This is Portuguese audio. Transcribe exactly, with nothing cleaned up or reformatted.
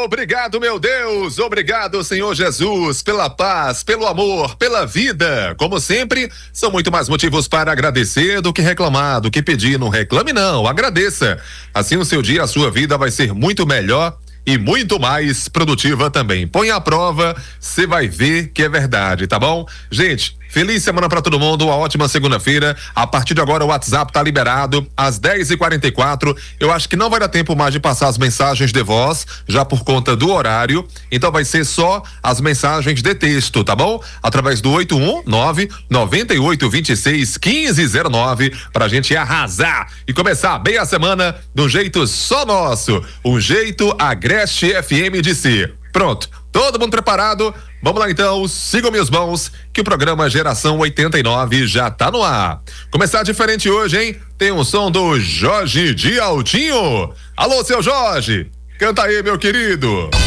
Obrigado, meu Deus, obrigado, Senhor Jesus, pela paz, pelo amor, pela vida. Como sempre, são muito mais motivos para agradecer do que reclamar, do que pedir. Não reclame não, agradeça. Assim o seu dia, a sua vida vai ser muito melhor e muito mais produtiva também. Põe à prova, você vai ver que é verdade, tá bom? Gente, feliz semana pra todo mundo, uma ótima segunda-feira. A partir de agora o WhatsApp tá liberado às dez e quarenta e quatro. Eu acho que não vai dar tempo mais de passar as mensagens de voz, já por conta do horário. Então vai ser só as mensagens de texto, tá bom? Através do oito um nove, nove oito dois seis, um cinco zero nove pra gente arrasar e começar bem a semana de um jeito só nosso, um jeito Agreste F M de ser. Pronto, todo mundo preparado? Vamos lá então, sigam meus mãos, que o programa Geração oitenta e nove já tá no ar. Começar diferente hoje, hein? Tem um som do Jorge de Altinho. Alô, seu Jorge, canta aí, meu querido.